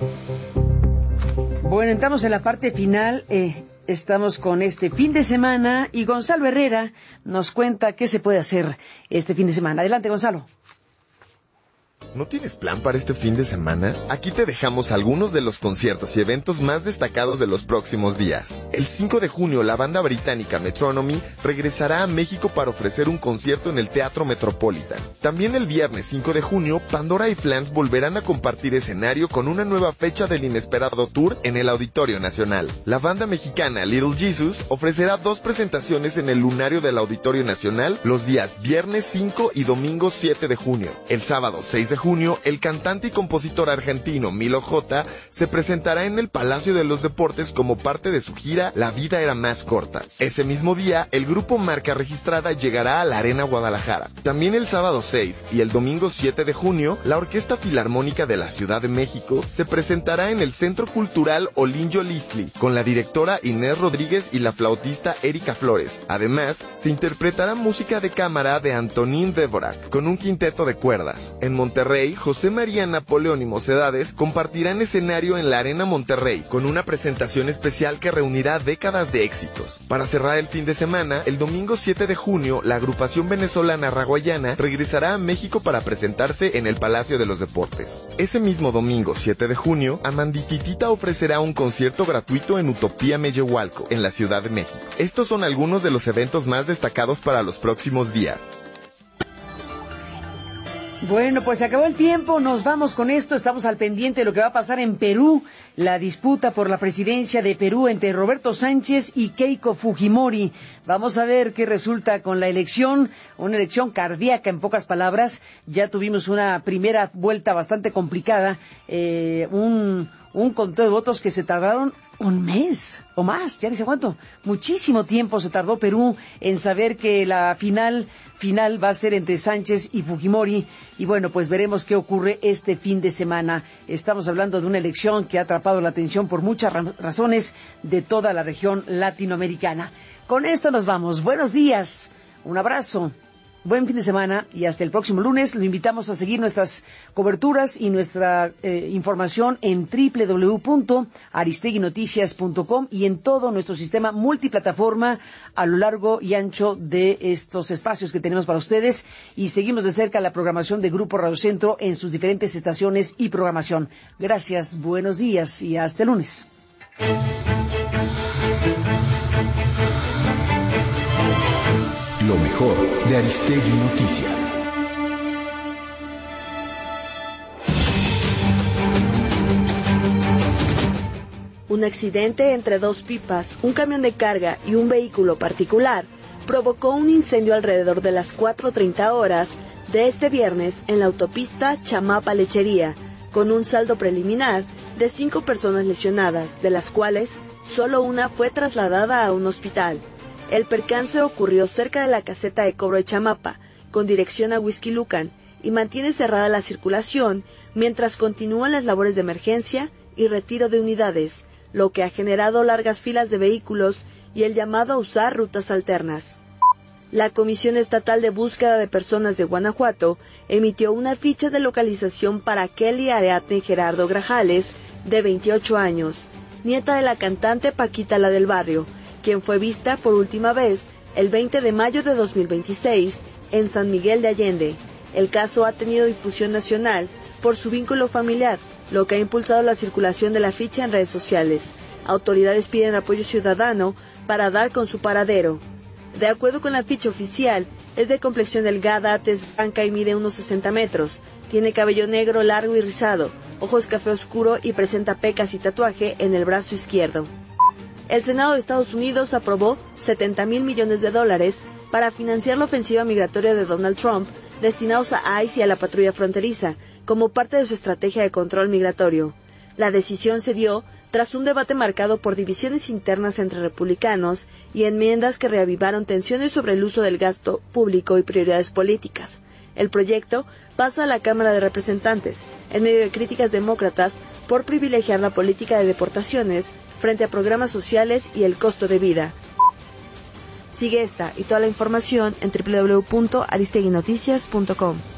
Bueno, entramos en la parte final. Estamos con este fin de semana y Gonzalo Herrera nos cuenta qué se puede hacer este fin de semana. Adelante, Gonzalo. ¿No tienes plan para este fin de semana? Aquí te dejamos algunos de los conciertos y eventos más destacados de los próximos días. El 5 de junio, la banda británica Metronomy regresará a México para ofrecer un concierto en el Teatro Metropolitan. También el viernes 5 de junio, Pandora y Flans volverán a compartir escenario con una nueva fecha del inesperado tour en el Auditorio Nacional. La banda mexicana Little Jesus ofrecerá 2 presentaciones en el Lunario del Auditorio Nacional los días viernes 5 y domingo 7 de junio. El sábado 6 de junio, el cantante y compositor argentino Milo J se presentará en el Palacio de los Deportes como parte de su gira La vida era más corta. Ese mismo día, el grupo Marca Registrada llegará a la Arena Guadalajara. También el sábado 6 y el domingo 7 de junio, la Orquesta Filarmónica de la Ciudad de México se presentará en el Centro Cultural Olinjo Listli con la directora Inés Rodríguez y la flautista Erika Flores. Además, se interpretará música de cámara de Antonín Dvorak con un quinteto de cuerdas. En Monterrey, José María Napoleón y Mocedades compartirán escenario en la Arena Monterrey con una presentación especial que reunirá décadas de éxitos. Para cerrar el fin de semana, el domingo 7 de junio, la agrupación venezolana Raguayana regresará a México para presentarse en el Palacio de los Deportes. Ese mismo domingo 7 de junio, Amandititita ofrecerá un concierto gratuito en Utopía Mellehualco, en la Ciudad de México. Estos son algunos de los eventos más destacados para los próximos días. Bueno, pues se acabó el tiempo, nos vamos con esto, estamos al pendiente de lo que va a pasar en Perú, la disputa por la presidencia de Perú entre Roberto Sánchez y Keiko Fujimori. Vamos a ver qué resulta con la elección, una elección cardíaca en pocas palabras. Ya tuvimos una primera vuelta bastante complicada, un conteo de votos que se tardaron un mes o más, ya ni sé cuánto. Muchísimo tiempo se tardó Perú en saber que la final va a ser entre Sánchez y Fujimori. Y bueno, pues veremos qué ocurre este fin de semana. Estamos hablando de una elección que ha atrapado la atención por muchas razones de toda la región latinoamericana. Con esto nos vamos. Buenos días, un abrazo. Buen fin de semana y hasta el próximo lunes. Lo invitamos a seguir nuestras coberturas y nuestra información en www.aristeguinoticias.com y en todo nuestro sistema multiplataforma a lo largo y ancho de estos espacios que tenemos para ustedes. Y seguimos de cerca la programación de Grupo Radio Centro en sus diferentes estaciones y programación. Gracias, buenos días y hasta el lunes. Lo mejor de Aristegui Noticias. Un accidente entre 2 pipas, un camión de carga y un vehículo particular provocó un incendio alrededor de las 4:30 horas de este viernes en la autopista Chamapa-Lechería, con un saldo preliminar de 5 personas lesionadas, de las cuales solo una fue trasladada a un hospital. El percance ocurrió cerca de la caseta de cobro de Chamapa, con dirección a Huixquilucan, y mantiene cerrada la circulación mientras continúan las labores de emergencia y retiro de unidades, lo que ha generado largas filas de vehículos y el llamado a usar rutas alternas. La Comisión Estatal de Búsqueda de Personas de Guanajuato emitió una ficha de localización para Kelly Ariadne Gerardo Grajales, de 28 años, nieta de la cantante Paquita la del Barrio, quien fue vista por última vez el 20 de mayo de 2026 en San Miguel de Allende. El caso ha tenido difusión nacional por su vínculo familiar, lo que ha impulsado la circulación de la ficha en redes sociales. Autoridades piden apoyo ciudadano para dar con su paradero. De acuerdo con la ficha oficial, es de complexión delgada, tez blanca y mide unos 60 metros. Tiene cabello negro largo y rizado, ojos café oscuro y presenta pecas y tatuaje en el brazo izquierdo. El Senado de Estados Unidos aprobó $70,000 millones para financiar la ofensiva migratoria de Donald Trump, destinados a ICE y a la patrulla fronteriza, como parte de su estrategia de control migratorio. La decisión se dio tras un debate marcado por divisiones internas entre republicanos y enmiendas que reavivaron tensiones sobre el uso del gasto público y prioridades políticas. El proyecto pasa a la Cámara de Representantes, en medio de críticas demócratas por privilegiar la política de deportaciones frente a programas sociales y el costo de vida. Sigue esta y toda la información en www.aristeguinoticias.com.